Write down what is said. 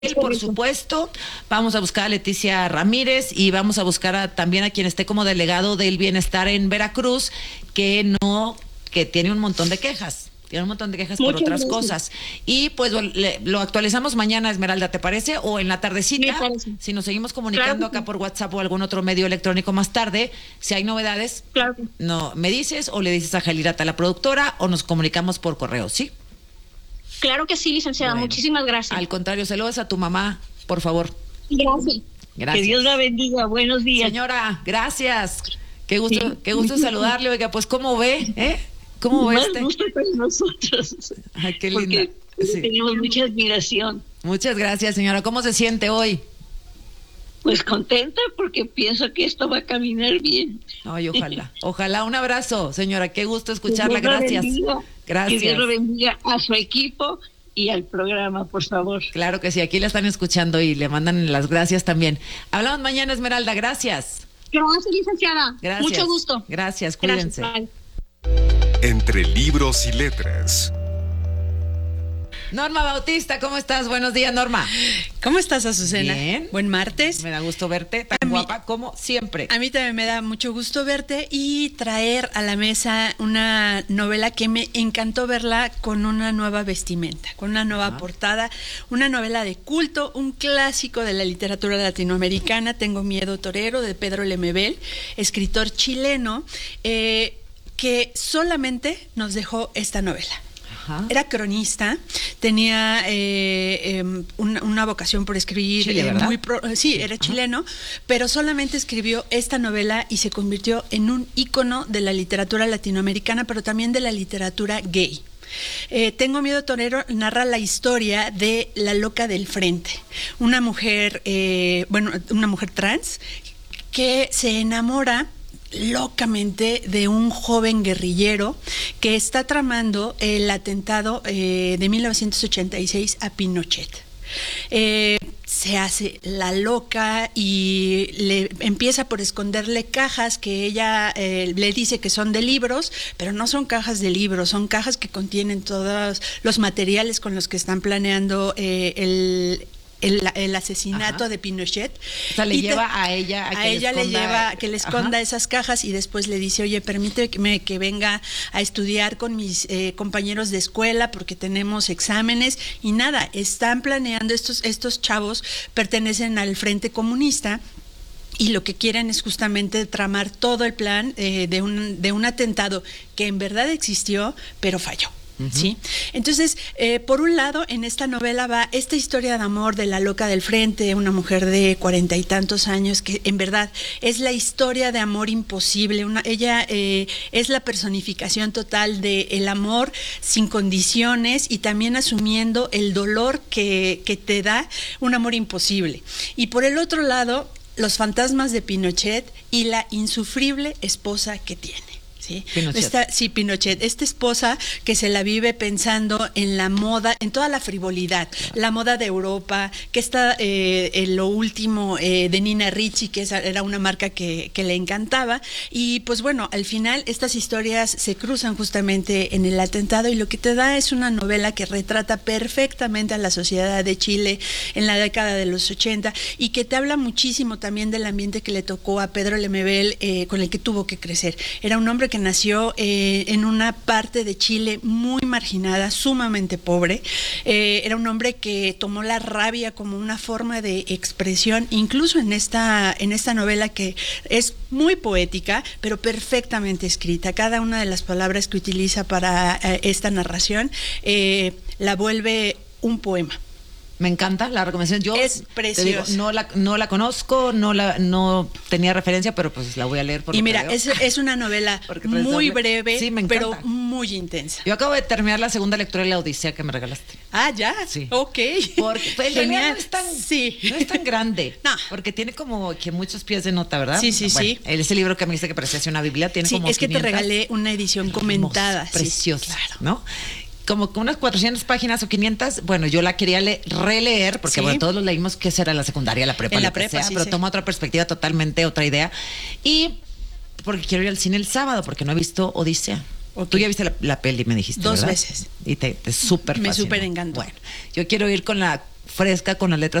por supuesto, vamos a buscar a Leticia Ramírez y vamos a buscar también a quien esté como delegado del bienestar en Veracruz, que tiene un montón de quejas. Tiene un montón de quejas por otras cosas. Y pues lo actualizamos mañana, Esmeralda, ¿te parece? O en la tardecita, si nos seguimos comunicando acá por WhatsApp o algún otro medio electrónico más tarde, si hay novedades, no me dices o le dices a Jalirata, la productora, o nos comunicamos por correo, ¿sí? Claro que sí, licenciada. Bueno, muchísimas gracias. Al contrario, saludos a tu mamá, por favor. Gracias. Que Dios la bendiga. Buenos días. Señora, gracias. Qué gusto saludarle. Oiga, pues, ¿cómo ve? ¿Cómo ve Más gusto con nosotros. Ay, qué linda. Tenemos mucha admiración. Muchas gracias, señora. ¿Cómo se siente hoy? Pues contenta porque pienso que esto va a caminar bien. Ay, ojalá. Ojalá. Un abrazo, señora. Qué gusto escucharla. Gracias. Gracias. Que Dios lo bendiga a su equipo y al programa, por favor. Claro que sí. Aquí la están escuchando y le mandan las gracias también. Hablamos mañana, Esmeralda. Gracias. Gracias, licenciada. Gracias. Mucho gusto. Gracias. Cuídense. Gracias. Entre libros y letras. Norma Bautista, ¿cómo estás? Buenos días, Norma. ¿Cómo estás, Azucena? Bien. Buen martes. Me da gusto verte, tan guapa como siempre. A mí también me da mucho gusto verte y traer a la mesa una novela que me encantó verla con una nueva vestimenta, con una nueva portada, una novela de culto, un clásico de la literatura latinoamericana, Tengo miedo torero, de Pedro Lemebel, escritor chileno, que solamente nos dejó esta novela. Era cronista, tenía una vocación por escribir. Chile, ¿verdad? Sí, era chileno, pero solamente escribió esta novela y se convirtió en un ícono de la literatura latinoamericana, pero también de la literatura gay. Tengo miedo torero narra la historia de la loca del frente, una mujer trans que se enamora locamente de un joven guerrillero que está tramando el atentado de 1986 a Pinochet. Se hace la loca y le empieza por esconderle cajas que ella le dice que son de libros, pero no son cajas de libros, son cajas que contienen todos los materiales con los que están planeando el asesinato de Pinochet. O sea, le lleva a ella a que le esconda esas cajas y después le dice, oye, permíteme que venga a estudiar con mis compañeros de escuela porque tenemos exámenes y nada, están planeando, estos chavos pertenecen al Frente Comunista y lo que quieren es justamente tramar todo el plan de un atentado que en verdad existió, pero falló. ¿Sí? Entonces, por un lado, en esta novela va esta historia de amor de la loca del frente, una mujer de 40 y tantos años, que en verdad es la historia de amor imposible. Ella es la personificación total del amor sin condiciones y también asumiendo el dolor que te da un amor imposible. Y por el otro lado, los fantasmas de Pinochet y la insufrible esposa que tiene. ¿Sí? Pinochet, esta esposa que se la vive pensando en la moda, en toda la frivolidad, la moda de Europa, que está en lo último de Nina Ricci, que era una marca que le encantaba, y pues bueno, al final estas historias se cruzan justamente en el atentado y lo que te da es una novela que retrata perfectamente a la sociedad de Chile en la década de los 80 y que te habla muchísimo también del ambiente que le tocó a Pedro Lemebel, con el que tuvo que crecer. Era un hombre que nació en una parte de Chile muy marginada, sumamente pobre. Era un hombre que tomó la rabia como una forma de expresión, incluso en esta novela que es muy poética, pero perfectamente escrita. Cada una de las palabras que utiliza para esta narración la vuelve un poema. Me encanta la recomendación. Yo es preciosa. Te digo, no la conozco, no tenía referencia, pero pues la voy a leer. Y mira, es una novela muy breve, sí, pero muy intensa. Yo acabo de terminar la segunda lectura de La Odisea que me regalaste. Ah, ¿ya? Sí. Ok. Porque pues, no es tan grande. No. Porque tiene como que muchos pies de nota, ¿verdad? Sí, sí, bueno, sí. Ese libro que me dice que parecía una Biblia tiene como 500. Es que te regalé una edición comentada. Preciosa, sí, claro. ¿no? Como unas 400 páginas o 500, bueno, yo la quería releer, porque bueno, todos lo leímos, que será la secundaria, la prepa, pero toma otra perspectiva totalmente, otra idea. Y porque quiero ir al cine el sábado, porque no he visto Odisea. Okay. Tú ya viste la peli, me dijiste, 2 ¿verdad? veces. Y te súper fascinó. Me súper encantó. Bueno, yo quiero ir con la fresca con las letras